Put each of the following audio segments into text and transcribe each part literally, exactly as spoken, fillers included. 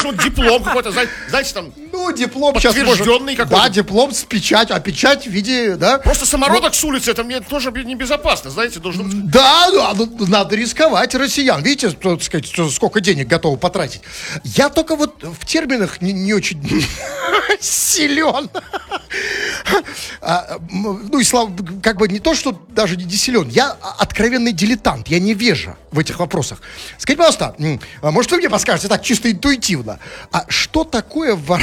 должен быть диплом какой-то, знаете, там... Ну, диплом сейчас может... какой-то. Да, диплом с печатью, а печать в виде, да? Просто самородок ну, с улицы, это мне тоже небезопасно, знаете, должно быть... Да, да, надо рисковать, россиян. Видите, так сказать, сколько денег готовы потратить. Я только вот в терминах не, не очень силен. Ну, и слава, как бы не то, что даже не силен. Я откровенный дилетант, я невежа в этих вопросах. Скажите, пожалуйста, может, вы мне подскажете так чисто интуитивно, а что такое в...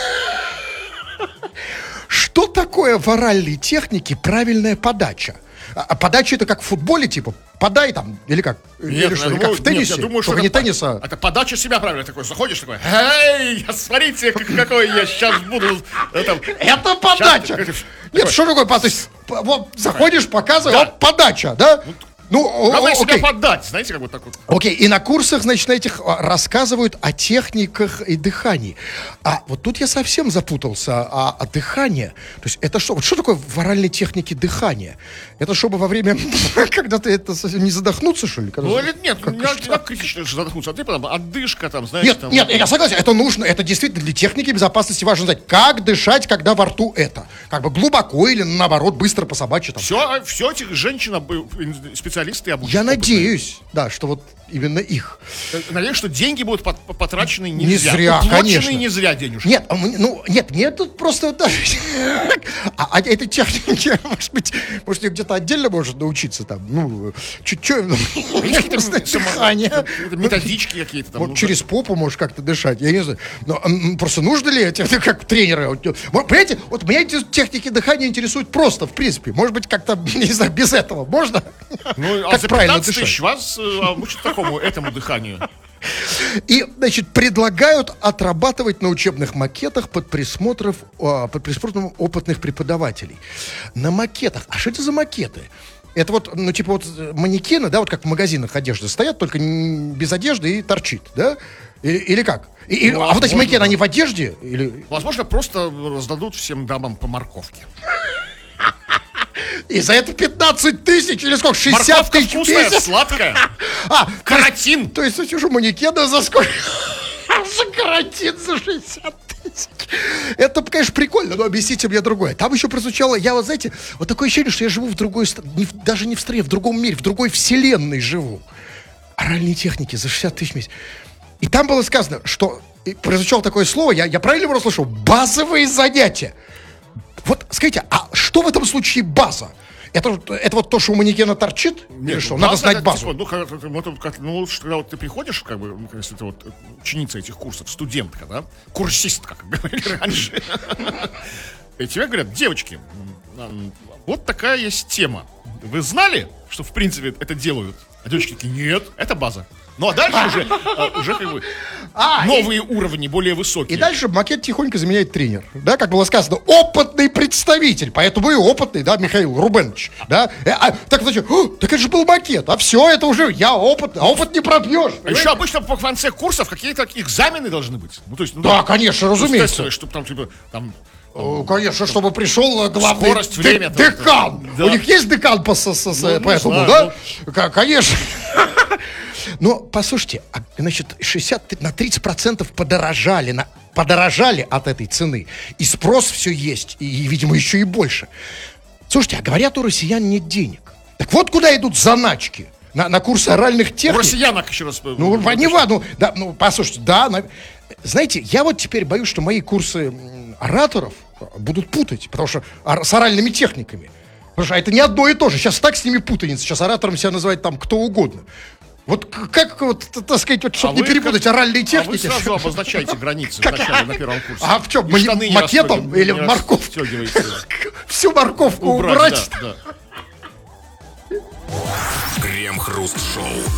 Что такое в оральной технике правильная подача? А подача это как в футболе, типа, подай там, или как? Нет, или что, думаю, или как в теннисе? Нет, я думаю, что не это, тенниса. Это подача себя правильно такой. Заходишь такой, эй, смотрите, какой я сейчас буду. Это, это подача. Сейчас, нет, что такое подача? Вот заходишь, показывай, да. Вот подача, да? Ну, главное себя поддать, знаете, как вот так вот. Окей, и на курсах, значит, на этих рассказывают о техниках и дыхании. А вот тут я совсем запутался. А, а дыхание, то есть это что? Вот что такое в оральной технике дыхание? Это чтобы во время, когда ты это не задохнуться, что ли? Ну, или нет, не так критично задохнуться. А ты потом отдышка там, знаешь. Нет, нет, я согласен, это нужно, это действительно для техники безопасности важно знать, как дышать, когда во рту это. Как бы глубоко или, наоборот, быстро по собачьи. Все, все этих женщин, специалисты обучают. Я надеюсь, да, что вот именно их. Надеюсь, что деньги будут потрачены не, не зря. зря, конечно. не зря денежки. Нет, ну, нет, нет, тут просто вот даже... а, а этой технике, может быть, может, ее где-то отдельно может научиться там, ну, чуть-чуть, дыхание. Методички какие-то там. Вот через попу можешь как-то дышать, я не знаю. Но просто нужно ли это, как тренеры? Понимаете, вот меня эти техники дыхания интересуют просто, в принципе. Может быть, как-то, не знаю, без этого можно? Ну, а за пятнадцать тысяч вас обучат такому, этому дыханию. И, значит, предлагают отрабатывать на учебных макетах под присмотром, под присмотром опытных преподавателей. На макетах. А что это за макеты? Это вот, ну, типа вот манекены, да, вот как в магазинах одежды стоят, только без одежды и торчит, да? Или, или как? И, ну, а вот эти манекены, они в одежде? Или... Возможно, просто раздадут всем дамам по морковке. И за это пятнадцать тысяч или сколько? шестьдесят тысяч в месяц? Сладкая. А, каротин. То есть, слушай, манекена за сколько? За каротин за шестьдесят тысяч. Это, конечно, прикольно, но объясните мне другое. Там еще прозвучало, я вот, знаете, вот такое ощущение, что я живу в другой, не, даже не в стране, в другом мире, в другой вселенной живу. Оральные техники за шестьдесят тысяч в месяц. И там было сказано, что, прозвучало такое слово, я, я правильно его расслышал? Базовые занятия. Вот, скажите, а что в этом случае база? Это, это вот то, что у манекена торчит? Нет, или что? Надо знать базу. Типа, ну, как, как, ну, когда вот ты приходишь, как бы, ну, если ты вот ученица этих курсов, студентка, да, курсистка, как говорили раньше, и тебе говорят, девочки, вот такая есть тема. Вы знали, что в принципе это делают? А девочки такие, нет, это база. Ну, а дальше уже, уже как бы а, новые и, уровни, более высокие. И дальше макет тихонько заменяет тренер. Да, как было сказано, опытный представитель. Поэтому и опытный, да, Михаил Рубенович. Да? А, так, значит, так это же был макет. А все, это уже я опытный. А опыт не пропьешь. А еще обычно по конце курсов какие-то экзамены должны быть. Ну, то есть, ну, да, конечно, разумеется. Чтобы там, типа, там... О, конечно, чтобы пришел главный скорость, время, д- декан. Да. У них есть декан по, с, с, ну, по этому, знаю, да? Ну... Конечно. Но, послушайте, значит, шестьдесят на тридцать процентов подорожали, на, подорожали от этой цены. И спрос все есть, и, видимо, еще и больше. Слушайте, а говорят, у россиян нет денег. Так вот куда идут заначки. На, на курсы оральных техник. У россиянок еще раз. Ну, не важно. Ну, да, ну, послушайте, да. На... Знаете, я вот теперь боюсь, что мои курсы ораторов будут путать, потому что с оральными техниками. Потому что это не одно и то же. Сейчас так с ними путаница. Сейчас оратором себя называет там кто угодно. Вот как, вот, так сказать, вот, чтобы а не перепутать как... оральные техники. А вы сразу обозначайте границы вначале на первом курсе. А в чем, макетом или морковку? Всю морковку убрать? Крем-хруст-шоу.